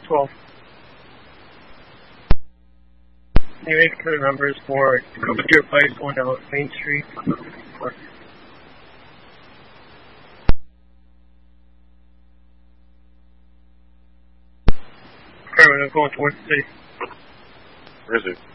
12. Can you make the numbers for Commandeer Place going down Main Street? Affirmative, going towards the city. Where is it?